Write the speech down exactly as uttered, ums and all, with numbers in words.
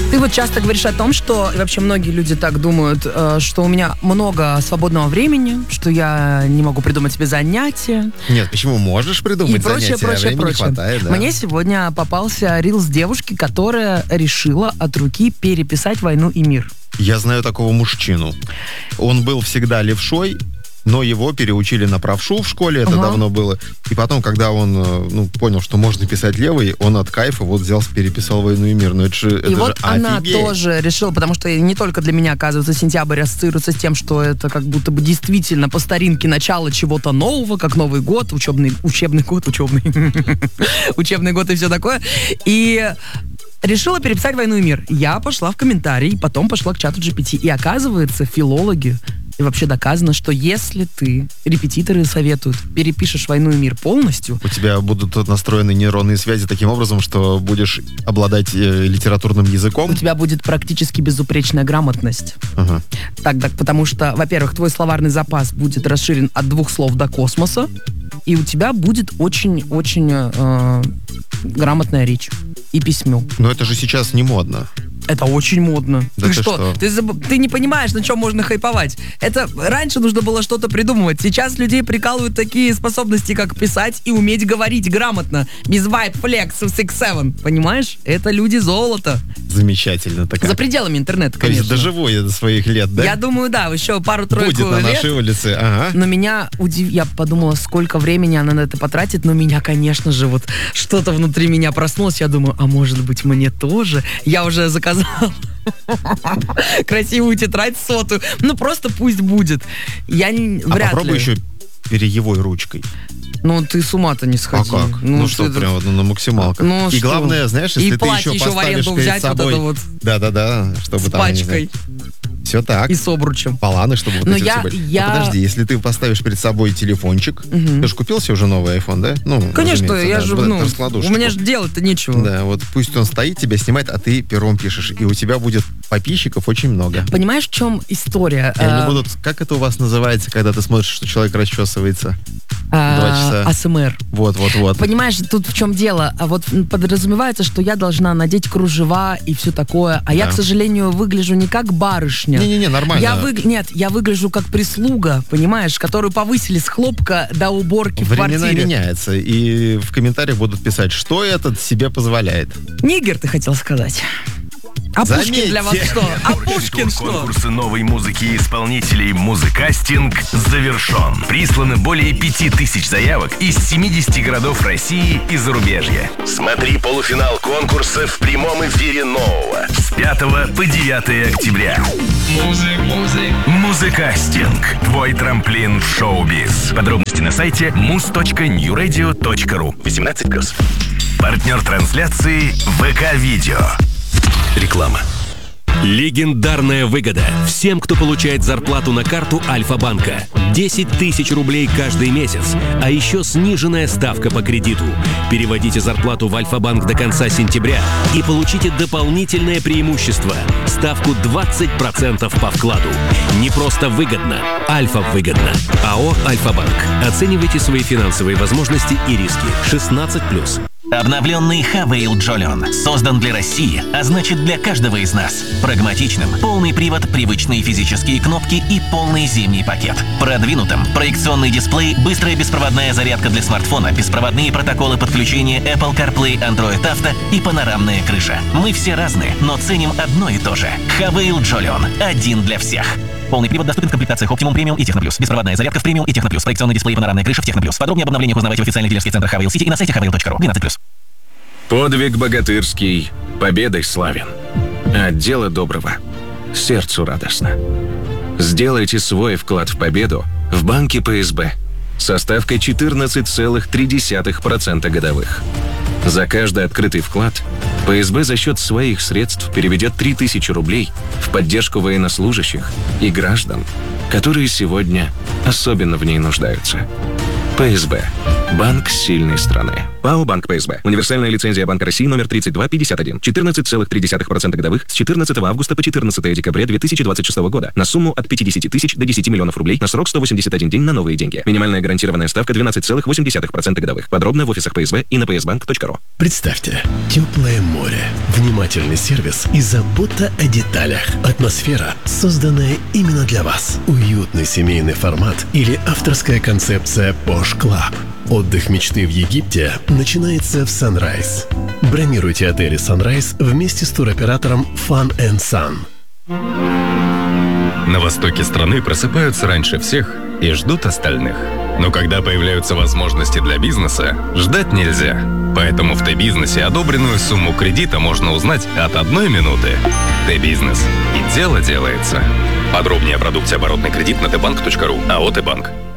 Ты вот часто говоришь о том, что, и вообще многие люди так думают, что у меня много свободного времени, что я не могу придумать себе занятия. Нет, почему? Можешь придумать и прочее, занятия, прочее, времени прочее. хватает, да. Мне сегодня попался рилс девушки, которая решила от руки переписать «Войну и мир». Я знаю такого мужчину. Он был всегда левшой, но его переучили на правшу в школе, это uh-huh. давно было. И потом, когда он ну, понял, что можно писать левой, он от кайфа вот взял, переписал «Войну и мир». Но это же, это и вот же она офигеть. тоже решила, потому что не только для меня, оказывается, сентябрь ассоциируется с тем, что это как будто бы действительно по старинке начало чего-то нового, как Новый год, учебный, учебный год, учебный, учебный год и все такое. И решила переписать «Войну и мир». Я пошла в комментарии, потом пошла к чату джи пи ти. И оказывается, филологи, и вообще доказано, что если ты, репетиторы советуют, перепишешь «Войну и мир» полностью... У тебя будут настроены нейронные связи таким образом, что будешь обладать э, литературным языком. У тебя будет практически безупречная грамотность. Ага. Так, так, потому что, во-первых, твой словарный запас будет расширен от двух слов до космоса, и у тебя будет очень-очень э, грамотная речь и письмо. Но это же сейчас не модно. Это очень модно. Да ты ты что? что? Ты, заб... ты не понимаешь, на чем можно хайповать. Это раньше нужно было что-то придумывать. Сейчас людей прикалывают такие способности, как писать и уметь говорить грамотно. Без вайп, флекс, сикс севен. Понимаешь? Это люди золота. Замечательно. Такая. За пределами интернета, конечно. То есть доживу я до своих лет, да? Я думаю, да, еще пару-тройку будет на лет. нашей улице, ага. Но меня удив... Я подумала, сколько времени она на это потратит, но меня, конечно же, вот что-то внутри меня проснулось. Я думаю, а может быть мне тоже? Я уже заказала красивую тетрадь сотую. Ну, просто пусть будет. Я не... А вряд попробуй ли. еще перьевой ручкой. Ну, ты с ума-то не сходи. А как? Ну, ну что, это... прям вот, ну, на максималках. Ну, и что? главное, знаешь, если и ты еще еще поставишь в аренду перед взять собой... вот это вот Да-да-да, чтобы с там... пачкой. Все так. И с обручем. Поланы, чтобы вот Но эти я, все были. я... Ну, подожди, если ты поставишь перед собой телефончик, угу. ты же купил себе уже новый айфон, да? Ну, конечно, я да, же, ну, у меня же делать-то нечего. Да, вот пусть он стоит, тебя снимает, а ты пером пишешь, и у тебя будет подписчиков очень много. Понимаешь, в чем история? И они будут, как это у вас называется, когда ты смотришь, что человек расчесывается? Два часа. эй эс эм ар. Вот, вот, вот. Понимаешь, тут в чем дело? А вот подразумевается, что я должна надеть кружева и все такое, а да. я, к сожалению, выгляжу не как барышня. Не-не-не, нормально. Я вы... Нет, я выгляжу как прислуга, понимаешь, которую повысили с хлопка до уборки в Времена квартире. меняются, и в комментариях будут писать, что этот себе позволяет. Нигер, ты хотел сказать. А Заметьте. Пушкин для вас что? А Пушкин что? Конкурсы новой музыки и исполнителей «Музыкастинг» завершен. Присланы более пяти тысяч заявок из семидесяти городов России и зарубежья. Смотри полуфинал конкурса в прямом эфире нового с пятого по девятое октября. Музык, музык. «Музыкастинг». Твой трамплин в шоу-биз. Подробности на сайте муз точка нью радио точка ру. восемнадцать плюс. Партнер трансляции ВК-видео. Реклама. Легендарная выгода всем, кто получает зарплату на карту Альфа-банка. десять тысяч рублей каждый месяц, а еще сниженная ставка по кредиту. Переводите зарплату в Альфа-банк до конца сентября и получите дополнительное преимущество – ставку двадцать процентов по вкладу. Не просто выгодно, Альфа-выгодно. АО «Альфа-банк». Оценивайте свои финансовые возможности и риски. шестнадцать плюс. Обновленный Хавейл Джолион создан для России, а значит для каждого из нас. Прагматичным, полный привод, привычные физические кнопки и полный зимний пакет. Продвинутым, проекционный дисплей, быстрая беспроводная зарядка для смартфона, беспроводные протоколы подключения Apple CarPlay, Android Auto и панорамная крыша. Мы все разные, но ценим одно и то же. Хавейл Джолион. Один для всех. Полный привод доступен в комплектациях Optimum Premium и Techno Plus. Беспроводная зарядка в Premium и Techno Plus. Проекционный дисплей и панорамная крыша в Techno Plus. Подробнее об обновлениях узнавайте в официальных дилерских центрах Хавейл Сити и на сайте хавейл точка ру. двенадцать плюс. Подвиг богатырский, победой славен. От дела доброго сердцу радостно. Сделайте свой вклад в победу в банке Пэ Эс Бэ со ставкой четырнадцать целых три десятых процента годовых. За каждый открытый вклад Пэ Эс Бэ за счет своих средств переведет три тысячи рублей в поддержку военнослужащих и граждан, которые сегодня особенно в ней нуждаются. Пэ Эс Бэ. Банк сильной страны. ПАО «Банк ПСБ». Универсальная лицензия Банка России номер тридцать два пятьдесят один. четырнадцать целых три десятых процента годовых с четырнадцатого августа по четырнадцатое декабря две тысячи двадцать шестого года на сумму от пятьдесят тысяч до десяти миллионов рублей на срок сто восемьдесят один день на новые деньги. Минимальная гарантированная ставка двенадцать целых восемь десятых процента годовых. Подробно в офисах ПСБ и на пи эс банк точка ру. Представьте, теплое море, внимательный сервис и забота о деталях. Атмосфера, созданная именно для вас. Уютный семейный формат или авторская концепция Posh Club. Отдых мечты в Египте начинается в Sunrise. Бронируйте отели Sunrise вместе с туроператором Fun and Sun. На востоке страны просыпаются раньше всех и ждут остальных. Но когда появляются возможности для бизнеса, ждать нельзя. Поэтому в Т-бизнесе одобренную сумму кредита можно узнать от одной минуты. Т-бизнес. И дело делается. Подробнее о продукте оборотный кредит на тэ банк точка ру. АО «Т-банк».